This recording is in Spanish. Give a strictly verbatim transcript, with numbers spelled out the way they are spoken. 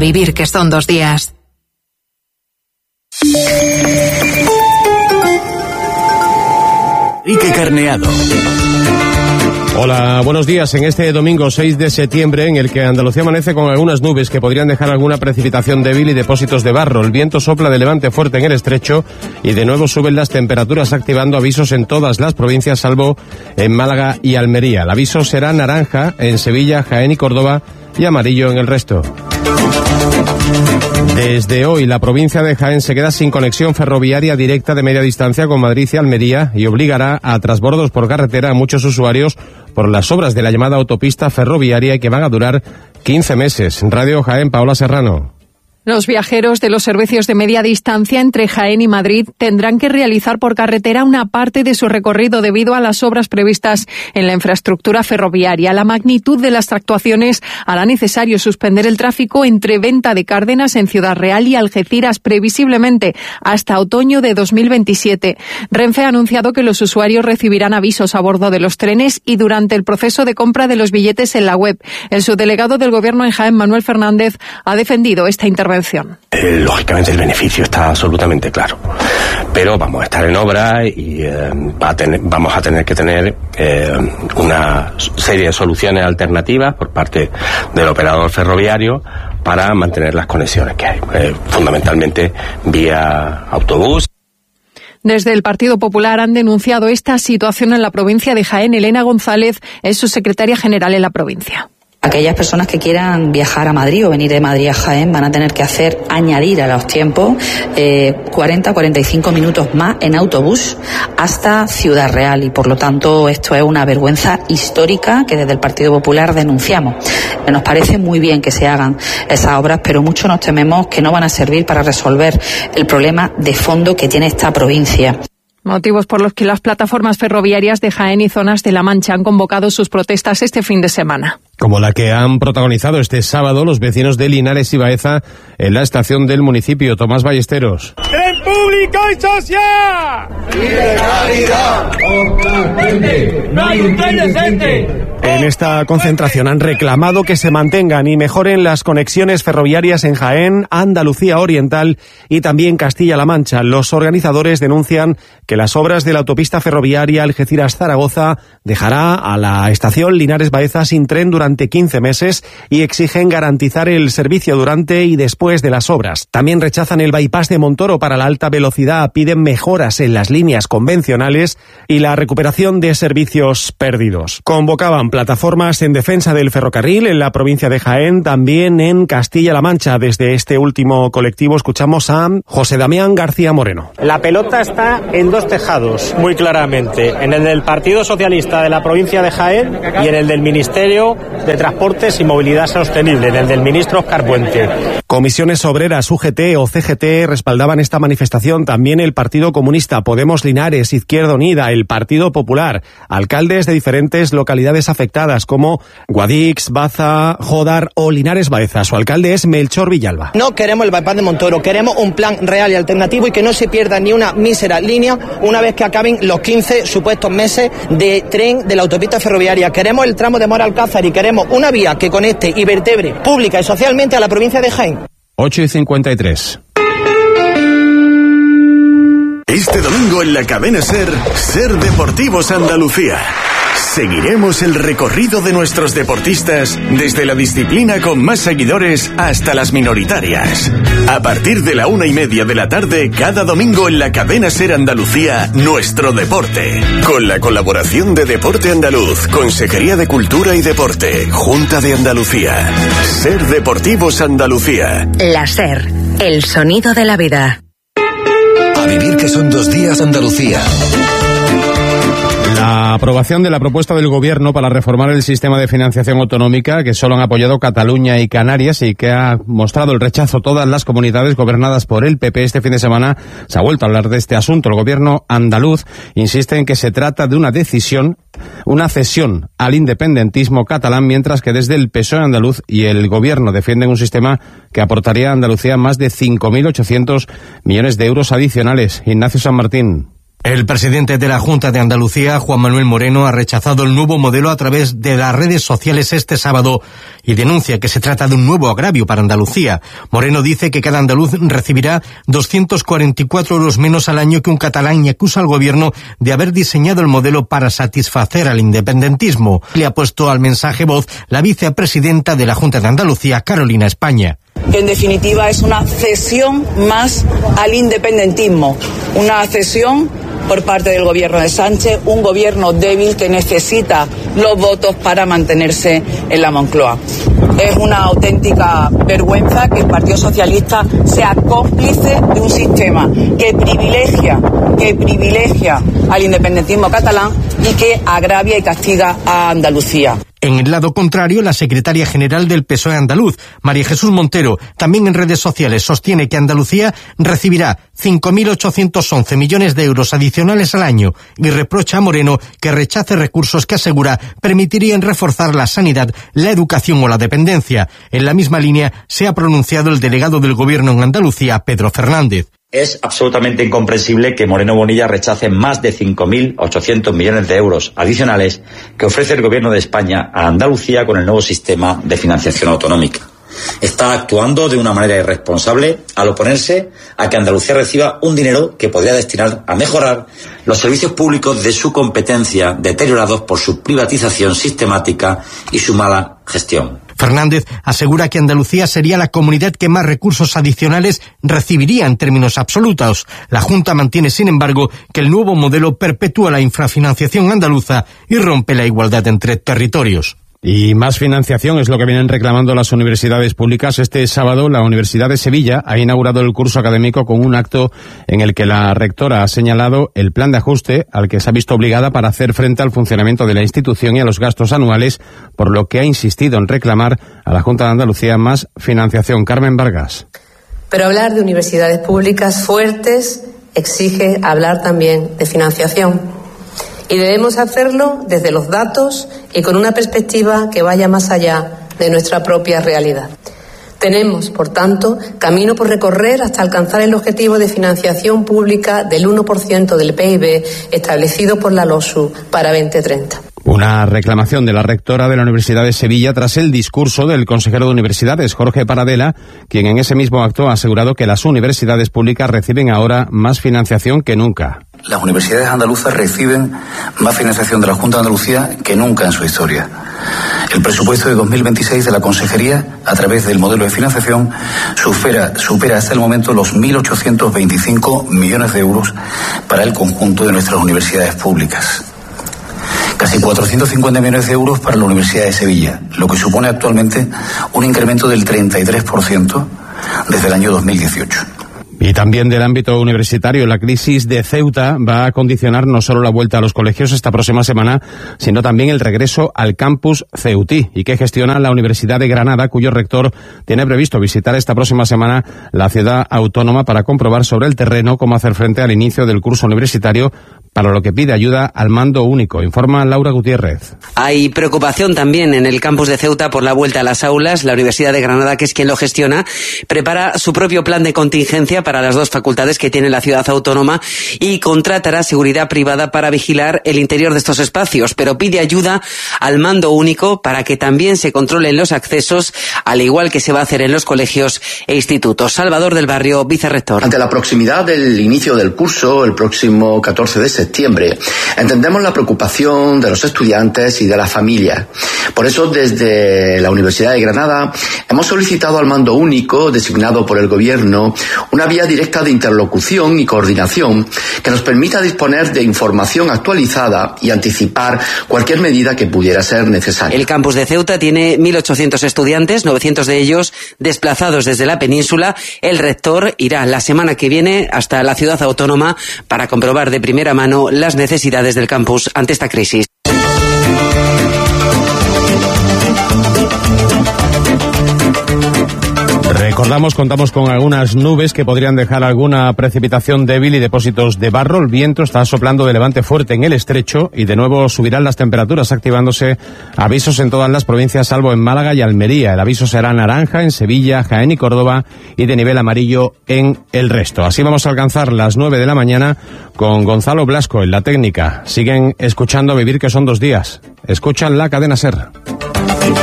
vivir que son dos días. Enrique Carneado. Hola, buenos días. En este domingo seis de septiembre, en el que Andalucía amanece con algunas nubes que podrían dejar alguna precipitación débil y depósitos de barro. El viento sopla de levante fuerte en el estrecho y de nuevo suben las temperaturas, activando avisos en todas las provincias, salvo en Málaga y Almería. El aviso será naranja en Sevilla, Jaén y Córdoba y amarillo en el resto. Desde hoy, la provincia de Jaén se queda sin conexión ferroviaria directa de media distancia con Madrid y Almería y obligará a transbordos por carretera a muchos usuarios por las obras de la llamada autopista ferroviaria que van a durar quince meses. Radio Jaén, Paola Serrano. Los viajeros de los servicios de media distancia entre Jaén y Madrid tendrán que realizar por carretera una parte de su recorrido debido a las obras previstas en la infraestructura ferroviaria. La magnitud de las actuaciones hará necesario suspender el tráfico entre Venta de Cárdenas en Ciudad Real y Algeciras previsiblemente hasta otoño de dos mil veintisiete. Renfe ha anunciado que los usuarios recibirán avisos a bordo de los trenes y durante el proceso de compra de los billetes en la web. El subdelegado del Gobierno en Jaén, Manuel Fernández, ha defendido esta intervención. Eh, lógicamente el beneficio está absolutamente claro, pero vamos a estar en obra y eh, va a tener, vamos a tener que tener eh, una serie de soluciones alternativas por parte del operador ferroviario para mantener las conexiones que hay, eh, fundamentalmente vía autobús. Desde el Partido Popular han denunciado esta situación en la provincia de Jaén. Elena González es su secretaria general en la provincia. Aquellas personas que quieran viajar a Madrid o venir de Madrid a Jaén van a tener que hacer, añadir a los tiempos eh, cuarenta a cuarenta y cinco minutos más en autobús hasta Ciudad Real y por lo tanto esto es una vergüenza histórica que desde el Partido Popular denunciamos. Nos parece muy bien que se hagan esas obras, pero mucho nos tememos que no van a servir para resolver el problema de fondo que tiene esta provincia. Motivos por los que las plataformas ferroviarias de Jaén y zonas de La Mancha han convocado sus protestas este fin de semana. Como la que han protagonizado este sábado los vecinos de Linares y Baeza en la estación del municipio. Tomás Ballesteros. ¡Tren público y social! ¡Ilegalidad! ¡No hay un tren decente! En esta concentración han reclamado que se mantengan y mejoren las conexiones ferroviarias en Jaén, Andalucía Oriental y también Castilla-La Mancha. Los organizadores denuncian que las obras de la autopista ferroviaria Algeciras-Zaragoza dejará a la estación Linares-Baeza sin tren durante quince meses y exigen garantizar el servicio durante y después de las obras. También rechazan el bypass de Montoro para la alta velocidad, piden mejoras en las líneas convencionales y la recuperación de servicios perdidos. Convocaban plataformas en defensa del ferrocarril en la provincia de Jaén, también en Castilla-La Mancha. Desde este último colectivo escuchamos a José Damián García Moreno. La pelota está en dos tejados, muy claramente, en el del Partido Socialista de la provincia de Jaén y en el del Ministerio de Transportes y Movilidad Sostenible, en el del ministro Óscar Puente. Comisiones Obreras, U G T o C G T respaldaban esta manifestación, también el Partido Comunista, Podemos Linares, Izquierda Unida, el Partido Popular, alcaldes de diferentes localidades afectadas como Guadix, Baza, Jodar o Linares Baeza. Su alcalde es Melchor Villalba. No queremos el bypass de Montoro, queremos un plan real y alternativo y que no se pierda ni una mísera línea una vez que acaben los quince supuestos meses de tren de la autopista ferroviaria. Queremos el tramo de Mora Alcázar y queremos una vía que conecte y vertebre pública y socialmente a la provincia de Jaén. ocho y cincuenta y tres. Este domingo en la cadena SER, SER Deportivos Andalucía. Seguiremos el recorrido de nuestros deportistas desde la disciplina con más seguidores hasta las minoritarias. A partir de la una y media de la tarde, cada domingo en la cadena SER Andalucía, Nuestro Deporte. Con la colaboración de Deporte Andaluz, Consejería de Cultura y Deporte, Junta de Andalucía. SER Deportivos Andalucía. La SER, el sonido de la vida. A vivir que son dos días Andalucía. La aprobación de la propuesta del Gobierno para reformar el sistema de financiación autonómica que solo han apoyado Cataluña y Canarias y que ha mostrado el rechazo a todas las comunidades gobernadas por el P P este fin de semana, se ha vuelto a hablar de este asunto. El Gobierno andaluz insiste en que se trata de una decisión, una cesión al independentismo catalán, mientras que desde el P S O E andaluz y el Gobierno defienden un sistema que aportaría a Andalucía más de cinco mil ochocientos millones de euros adicionales. Ignacio San Martín. El presidente de la Junta de Andalucía, Juan Manuel Moreno, ha rechazado el nuevo modelo a través de las redes sociales este sábado y denuncia que se trata de un nuevo agravio para Andalucía. Moreno dice que cada andaluz recibirá doscientos cuarenta y cuatro euros menos al año que un catalán y acusa al gobierno de haber diseñado el modelo para satisfacer al independentismo. Le ha puesto al mensaje voz la vicepresidenta de la Junta de Andalucía, Carolina España. En definitiva, es una cesión más al independentismo, una cesión por parte del gobierno de Sánchez, un gobierno débil que necesita los votos para mantenerse en la Moncloa. Es una auténtica vergüenza que el Partido Socialista sea cómplice de un sistema que privilegia, que privilegia al independentismo catalán y que agravia y castiga a Andalucía. En el lado contrario, la secretaria general del P S O E andaluz, María Jesús Montero, también en redes sociales sostiene que Andalucía recibirá cinco mil ochocientos once millones de euros adicionales al año y reprocha a Moreno que rechace recursos que asegura permitirían reforzar la sanidad, la educación o la dependencia. En la misma línea se ha pronunciado el delegado del Gobierno en Andalucía, Pedro Fernández. Es absolutamente incomprensible que Moreno Bonilla rechace más de cinco mil ochocientos millones de euros adicionales que ofrece el Gobierno de España a Andalucía con el nuevo sistema de financiación autonómica. Está actuando de una manera irresponsable al oponerse a que Andalucía reciba un dinero que podría destinar a mejorar los servicios públicos de su competencia, deteriorados por su privatización sistemática y su mala gestión. Fernández asegura que Andalucía sería la comunidad que más recursos adicionales recibiría en términos absolutos. La Junta mantiene, sin embargo, que el nuevo modelo perpetúa la infrafinanciación andaluza y rompe la igualdad entre territorios. Y más financiación es lo que vienen reclamando las universidades públicas. Este sábado la Universidad de Sevilla ha inaugurado el curso académico con un acto en el que la rectora ha señalado el plan de ajuste al que se ha visto obligada para hacer frente al funcionamiento de la institución y a los gastos anuales, por lo que ha insistido en reclamar a la Junta de Andalucía más financiación. Carmen Vargas. Pero hablar de universidades públicas fuertes exige hablar también de financiación. Y debemos hacerlo desde los datos y con una perspectiva que vaya más allá de nuestra propia realidad. Tenemos, por tanto, camino por recorrer hasta alcanzar el objetivo de financiación pública del uno por ciento del P I B establecido por la LOSU para veinte treinta. Una reclamación de la rectora de la Universidad de Sevilla tras el discurso del consejero de Universidades, Jorge Paradela, quien en ese mismo acto ha asegurado que las universidades públicas reciben ahora más financiación que nunca. Las universidades andaluzas reciben más financiación de la Junta de Andalucía que nunca en su historia. El presupuesto de dos mil veintiséis de la Consejería, a través del modelo de financiación, supera, supera hasta el momento los mil ochocientos veinticinco millones de euros para el conjunto de nuestras universidades públicas. Casi cuatrocientos cincuenta millones de euros para la Universidad de Sevilla, lo que supone actualmente un incremento del treinta y tres por ciento desde el año dos mil dieciocho. Y también del ámbito universitario, la crisis de Ceuta va a condicionar no solo la vuelta a los colegios esta próxima semana, sino también el regreso al campus ceutí, y que gestiona la Universidad de Granada, cuyo rector tiene previsto visitar esta próxima semana la ciudad autónoma para comprobar sobre el terreno cómo hacer frente al inicio del curso universitario, para lo que pide ayuda al mando único. Informa Laura Gutiérrez. Hay preocupación también en el campus de Ceuta por la vuelta a las aulas. La Universidad de Granada, que es quien lo gestiona, prepara su propio plan de contingencia para las dos facultades que tiene la ciudad autónoma y contratará seguridad privada para vigilar el interior de estos espacios, pero pide ayuda al mando único para que también se controlen los accesos, al igual que se va a hacer en los colegios e institutos. Salvador del Barrio, vicerrector. Ante la proximidad del inicio del curso, el próximo catorce de septiembre, entendemos la preocupación de los estudiantes y de las familias. Por eso, desde la Universidad de Granada hemos solicitado al mando único, designado por el Gobierno, una vía directa de interlocución y coordinación que nos permita disponer de información actualizada y anticipar cualquier medida que pudiera ser necesaria. El campus de Ceuta tiene mil ochocientos estudiantes, novecientos de ellos desplazados desde la península. El rector irá la semana que viene hasta la ciudad autónoma para comprobar de primera mano las necesidades del campus ante esta crisis. Recordemos recordamos, contamos con algunas nubes que podrían dejar alguna precipitación débil y depósitos de barro. El viento está soplando de levante fuerte en el estrecho y de nuevo subirán las temperaturas, activándose avisos en todas las provincias salvo en Málaga y Almería. El aviso será naranja en Sevilla, Jaén y Córdoba y de nivel amarillo en el resto. Así vamos a alcanzar las nueve de la mañana con Gonzalo Blasco en la técnica. Siguen escuchando Vivir, que son dos días. Escuchan la cadena SER.